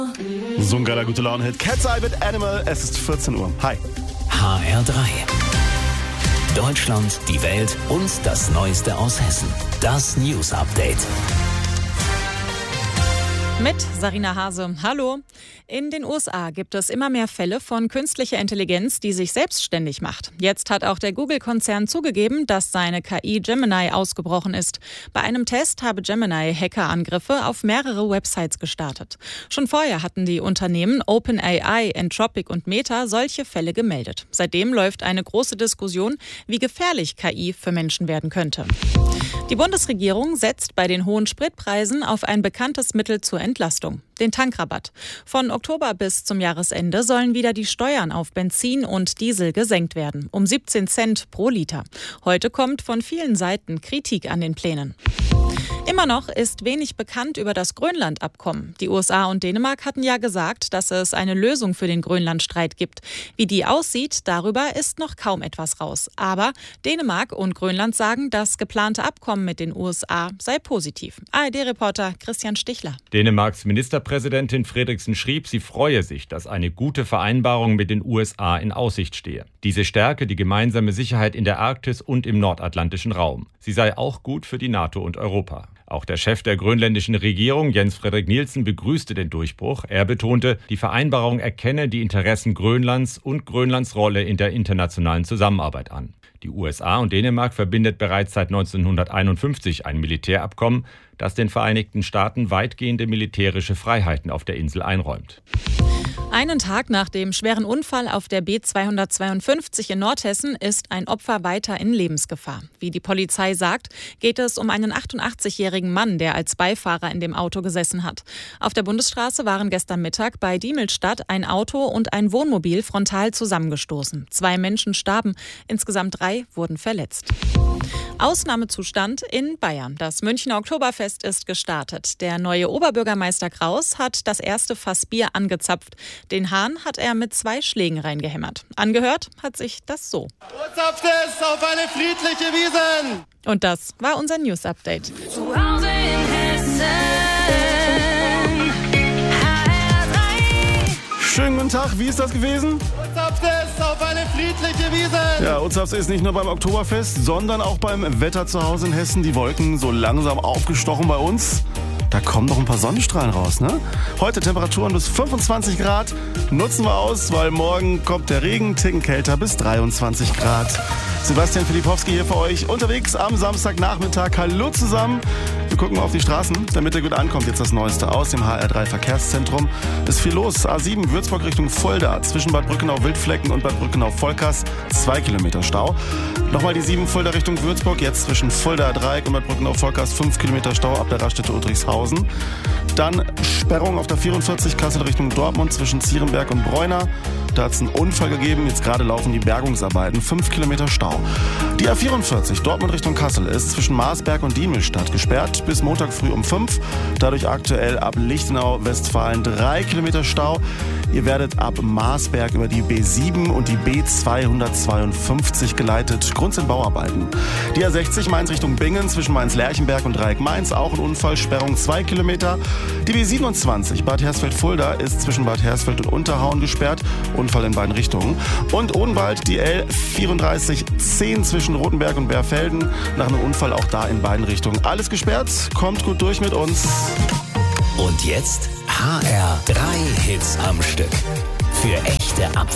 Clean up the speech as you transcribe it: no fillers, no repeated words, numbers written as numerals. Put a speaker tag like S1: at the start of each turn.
S1: So ein geiler gute Laune-Hit. Cat's Eye mit Animal. Es ist 14 Uhr. Hi.
S2: HR3. Deutschland, die Welt und das Neueste aus Hessen. Das News Update.
S3: Mit Sarina Hase. Hallo. In den USA gibt es immer mehr Fälle von künstlicher Intelligenz, die sich selbstständig macht. Jetzt hat auch der Google-Konzern zugegeben, dass seine KI Gemini ausgebrochen ist. Bei einem Test habe Gemini Hackerangriffe auf mehrere Websites gestartet. Schon vorher hatten die Unternehmen OpenAI, Anthropic und Meta solche Fälle gemeldet. Seitdem läuft eine große Diskussion, wie gefährlich KI für Menschen werden könnte. Die Bundesregierung setzt bei den hohen Spritpreisen auf ein bekanntes Mittel zur Entlastung, den Tankrabatt. Von Oktober bis zum Jahresende sollen wieder die Steuern auf Benzin und Diesel gesenkt werden, um 17 Cent pro Liter. Heute kommt von vielen Seiten Kritik an den Plänen. Immer noch ist wenig bekannt über das Grönland-Abkommen. Die USA und Dänemark hatten ja gesagt, dass es eine Lösung für den Grönlandstreit gibt. Wie die aussieht, darüber ist noch kaum etwas raus. Aber Dänemark und Grönland sagen, das geplante Abkommen mit den USA sei positiv. ARD-Reporter Christian Stichler.
S4: Dänemarks Ministerpräsidentin Frederiksen schrieb, sie freue sich, dass eine gute Vereinbarung mit den USA in Aussicht stehe. Diese stärke die gemeinsame Sicherheit in der Arktis und im nordatlantischen Raum. Sie sei auch gut für die NATO und Europa. Auch der Chef der grönländischen Regierung, Jens Frederik Nielsen, begrüßte den Durchbruch. Er betonte, die Vereinbarung erkenne die Interessen Grönlands und Grönlands Rolle in der internationalen Zusammenarbeit an. Die USA und Dänemark verbindet bereits seit 1951 ein Militärabkommen, das den Vereinigten Staaten weitgehende militärische Freiheiten auf der Insel einräumt.
S3: Einen Tag nach dem schweren Unfall auf der B252 in Nordhessen ist ein Opfer weiter in Lebensgefahr. Wie die Polizei sagt, geht es um einen 88-jährigen Mann, der als Beifahrer in dem Auto gesessen hat. Auf der Bundesstraße waren gestern Mittag bei Diemelstadt ein Auto und ein Wohnmobil frontal zusammengestoßen. 2 Menschen starben, insgesamt 3 wurden verletzt. Ausnahmezustand in Bayern. Das Münchner Oktoberfest ist gestartet. Der neue Oberbürgermeister Kraus hat das erste Fass Bier angezapft. Den Hahn hat er mit 2 Schlägen reingehämmert. Angehört hat sich das so.
S5: Zapft es auf eine friedliche Wiesn!
S3: Und das war unser News Update.
S6: Zu Hause in Hessen.
S1: Schönen guten Tag, wie ist das gewesen?
S5: Zapft es auf eine friedliche Wiesn!
S1: Ja, Uzapfs ist nicht nur beim Oktoberfest, sondern auch beim Wetter zu Hause in Hessen. Die Wolken so langsam aufgestochen bei uns. Da kommen doch ein paar Sonnenstrahlen raus, ne? Heute Temperaturen bis 25 Grad. Nutzen wir aus, weil morgen kommt der Regen, Ticken kälter bis 23 Grad. Sebastian Filipowski hier für euch unterwegs am Samstagnachmittag. Hallo zusammen. Wir gucken mal auf die Straßen, damit ihr gut ankommt. Jetzt das Neueste aus dem HR3 Verkehrszentrum. Ist viel los. A7 Würzburg Richtung Fulda. Zwischen Bad Brückenau-Wildflecken und Bad Brückenau-Vollkast 2 Kilometer Stau. Nochmal die 7 Fulda Richtung Würzburg. Jetzt zwischen Fulda-Dreieck und Bad Brückenau-Vollkast 5 Kilometer Stau ab der Raststätte Udrickhausen. Dann Sperrung auf der 44 Kassel Richtung Dortmund zwischen Zierenberg und Bräuna. Da hat es einen Unfall gegeben. Jetzt gerade laufen die Bergungsarbeiten. 5 Kilometer Stau. Die A44 Dortmund Richtung Kassel ist zwischen Marsberg und Diemelstadt gesperrt bis Montag früh um 5. Dadurch aktuell ab Lichtenau, Westfalen 3 Kilometer Stau. Ihr werdet ab Marsberg über die B7 und die B252 geleitet. Grund sind Bauarbeiten. Die A60 Mainz Richtung Bingen zwischen Mainz-Lerchenberg und Dreieck-Mainz. Auch ein Unfall, Sperrung 2 Kilometer. Die B27 Bad Hersfeld-Fulda ist zwischen Bad Hersfeld und Unterhauen gesperrt. Unfall in beiden Richtungen. Und Odenwald, die L3410 zwischen Rotenberg und Bärfelden. Nach einem Unfall auch da in beiden Richtungen. Alles gesperrt. Kommt gut durch mit uns.
S2: Und jetzt HR3 Hits am Stück. Für echte